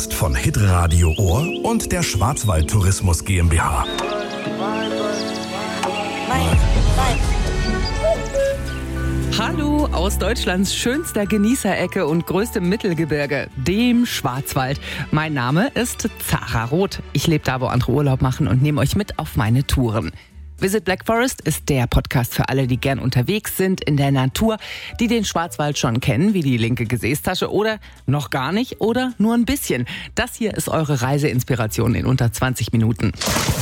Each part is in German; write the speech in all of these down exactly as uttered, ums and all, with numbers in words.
Von Hitradio Ohr und der Schwarzwald Tourismus GmbH. Hallo aus Deutschlands schönster Genießerecke und größtem Mittelgebirge, dem Schwarzwald. Mein Name ist Zara Roth. Ich lebe da, wo andere Urlaub machen und nehme euch mit auf meine Touren. Visit Black Forest ist der Podcast für alle, die gern unterwegs sind in der Natur, die den Schwarzwald schon kennen, wie die linke Gesäßtasche oder noch gar nicht oder nur ein bisschen. Das hier ist eure Reiseinspiration in unter zwanzig Minuten.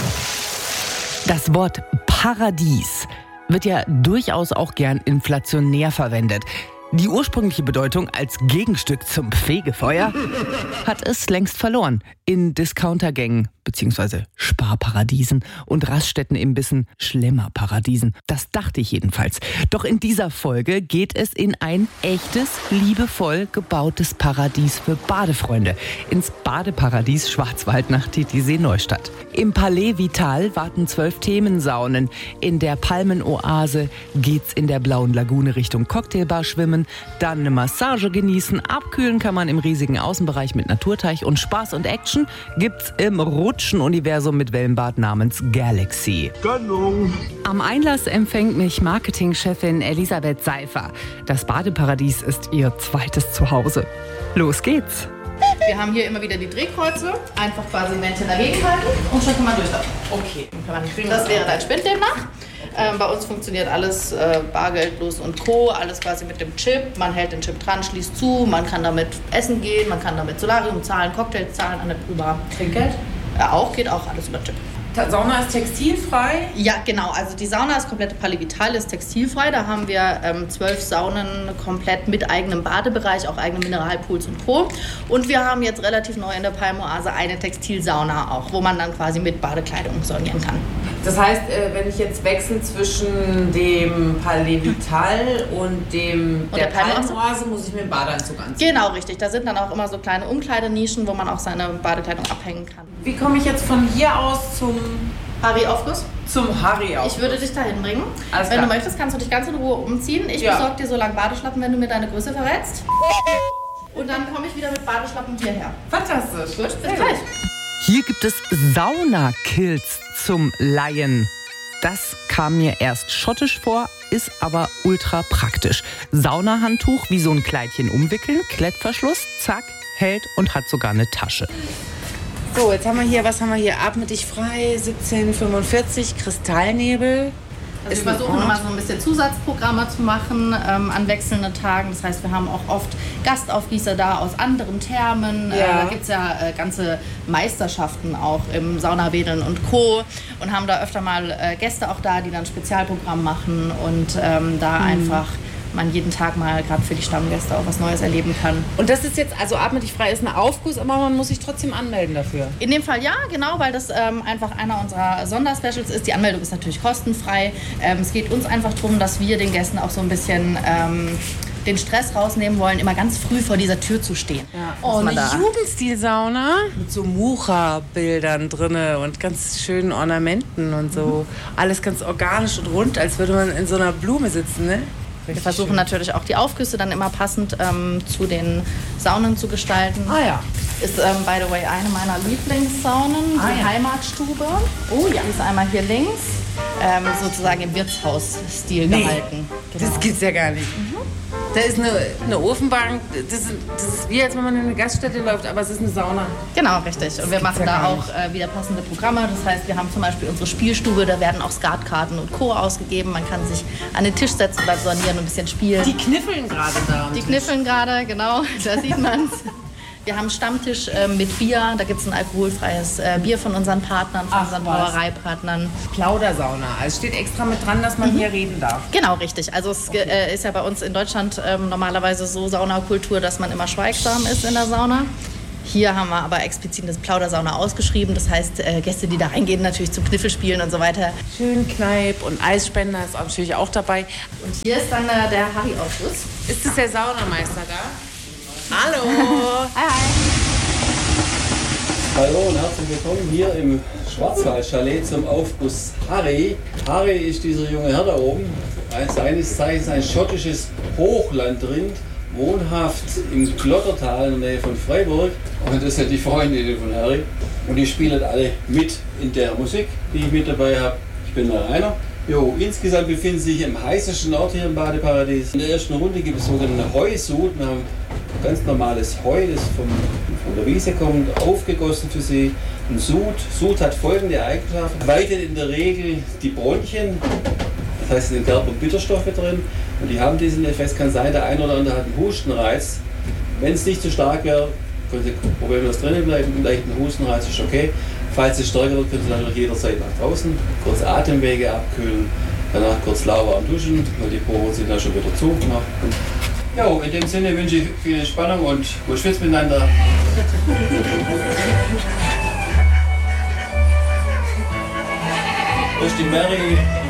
Das Wort Paradies wird ja durchaus auch gern inflationär verwendet. Die ursprüngliche Bedeutung als Gegenstück zum Fegefeuer hat es längst verloren. In Discountergängen bzw. Sparparadiesen und Raststättenimbissen Schlemmerparadiesen. Das dachte ich jedenfalls. Doch in dieser Folge geht es in ein echtes, liebevoll gebautes Paradies für Badefreunde. Ins Badeparadies Schwarzwald nach Titisee Neustadt. Im Palais Vital warten zwölf Themensaunen. In der Palmenoase geht's in der blauen Lagune Richtung Cocktailbar schwimmen, dann eine Massage genießen, abkühlen kann man im riesigen Außenbereich mit Naturteich und Spaß und Action gibt's im Rutschen-Universum mit Wellenbad namens Galaxy. Gönnung. Am Einlass empfängt mich Marketingchefin Elisabeth Seifer. Das Badeparadies ist ihr zweites Zuhause. Los geht's! Wir haben hier immer wieder die Drehkreuze. Einfach quasi ein Männchen dagegen halten und schon kann man durchlaufen. Okay. Das wäre dein Spind demnach. Ähm, bei uns funktioniert alles äh, bargeldlos und Co. Alles quasi mit dem Chip. Man hält den Chip dran, schließt zu. Man kann damit essen gehen, man kann damit Solarium zahlen, Cocktails zahlen, an über Trinkgeld. Äh, auch, geht auch alles über Chip. Sauna ist textilfrei? Ja, genau. Also die Sauna, das komplette Palais Vital, ist textilfrei. Da haben wir ähm, zwölf Saunen komplett mit eigenem Badebereich, auch eigene Mineralpools und Co. Und wir haben jetzt relativ neu in der Palmoase eine Textilsauna auch, wo man dann quasi mit Badekleidung saunieren kann. Das heißt, wenn ich jetzt wechsle zwischen dem Palais Vital und dem und der, der Palmoase, muss ich mir einen Badeanzug anziehen? Genau, richtig. Da sind dann auch immer so kleine Umkleidenischen, wo man auch seine Badekleidung abhängen kann. Wie komme ich jetzt von hier aus zum Harry-Aufguss? Zum Harry-Aufguss. Ich würde dich dahin bringen. Alles wenn klar. du möchtest, kannst du dich ganz in Ruhe umziehen. Ich ja. besorge dir so lange Badeschlappen, wenn du mir deine Größe verrätst. Und dann komme ich wieder mit Badeschlappen hierher. Fantastisch. Gut, bis gleich. Hier gibt es Saunakilts zum Leihen. Das kam mir erst schottisch vor, ist aber ultra praktisch. Saunahandtuch wie so ein Kleidchen umwickeln, Klettverschluss, zack, hält und hat sogar eine Tasche. So, jetzt haben wir hier, was haben wir hier? Atme dich frei, siebzehn fünfundvierzig, Kristallnebel. Also wir versuchen immer so ein bisschen Zusatzprogramme zu machen ähm, an wechselnden Tagen. Das heißt, wir haben auch oft Gastaufgießer da aus anderen Thermen. Ja. Äh, da gibt es ja äh, ganze Meisterschaften auch im Saunawedeln und Co. Und haben da öfter mal äh, Gäste auch da, die dann Spezialprogramm machen und ähm, da mhm. einfach man jeden Tag mal gerade für die Stammgäste auch was Neues erleben kann. Und das ist jetzt, also Atme dich frei ist ein Aufguss, aber man muss sich trotzdem anmelden dafür. In dem Fall ja, genau, weil das ähm, einfach einer unserer Sonderspecials ist. Die Anmeldung ist natürlich kostenfrei. Ähm, es geht uns einfach darum, dass wir den Gästen auch so ein bisschen ähm, den Stress rausnehmen wollen, immer ganz früh vor dieser Tür zu stehen. Ja. Oh, eine Jugendstilsauna mit so Mucha-Bildern drinne und ganz schönen Ornamenten und so. Mhm. Alles ganz organisch und rund, als würde man in so einer Blume sitzen, ne? Wir versuchen schön. Natürlich auch die Aufgüsse dann immer passend ähm, zu den Saunen zu gestalten. Ah ja. Ist, ähm, by the way, eine meiner Lieblingssaunen, ah, die ja. Heimatstube. Oh ja. Die ist einmal hier links, ähm, sozusagen im Wirtshausstil nee. gehalten. Genau. Das gibt's ja gar nicht. Mhm. Da ist eine, eine Ofenbank, das ist, das ist wie als wenn man in eine Gaststätte läuft, aber es ist eine Sauna. Genau, richtig. Und wir machen da auch äh, wieder passende Programme. Das heißt, wir haben zum Beispiel unsere Spielstube, da werden auch Skatkarten und Co. ausgegeben. Man kann sich an den Tisch setzen, beim Sonieren und ein bisschen spielen. Die kniffeln gerade da. Die kniffeln gerade, genau, da sieht man's. Wir haben einen Stammtisch äh, mit Bier, da gibt es ein alkoholfreies äh, Bier von unseren Partnern, von Ach, unseren was. Brauereipartnern. Plaudersauna, also steht extra mit dran, dass man mhm. hier reden darf. Genau, richtig. Also es okay. äh, ist ja bei uns in Deutschland ähm, normalerweise so Saunakultur, dass man immer schweigsam ist in der Sauna. Hier haben wir aber explizit das Plaudersauna ausgeschrieben. Das heißt, äh, Gäste, die da reingehen, natürlich zum Kniffelspielen und so weiter. Schön Kneipp und Eisspender ist natürlich auch dabei. Und hier ist dann äh, der Harry-Aufguss. Ist das der Saunameister da? Hallo! Hi, hi! Hallo und herzlich willkommen hier im Schwarzwald-Chalet zum Aufguss Harry. Harry ist dieser junge Herr da oben, seines Zeichens ein schottisches Hochlandrind, wohnhaft im Klottertal in der Nähe von Freiburg. Und das sind die Freundinnen von Harry. Und die spielen alle mit in der Musik, die ich mit dabei habe. Ich bin der Rainer. Jo, insgesamt befinden sie sich im heißesten Ort hier im Badeparadies. In der ersten Runde gibt es sogenannte Heusud. Wir haben ganz normales Heu, das vom, von der Wiese kommt, aufgegossen für sie. Ein Sud. Sud hat folgende Eigenschaften. Weitet in der Regel die Bronchien. Das heißt, es sind Gerb- und Bitterstoffe drin. Und die haben diesen Effekt. Kann sein, der eine oder andere hat einen Hustenreiz. Wenn es nicht zu stark wäre, können Sie problemlos drinnen bleiben. Einen leichten Hustenreiz ist okay. Falls es stärker wird, können Sie natürlich jederzeit nach draußen. Kurz Atemwege abkühlen. Danach kurz lauwarm duschen, weil die Poren sind dann schon wieder zugemacht. Ja, in dem Sinne wünsche ich viel Entspannung und gut Schwitz miteinander. Das ist die Mary.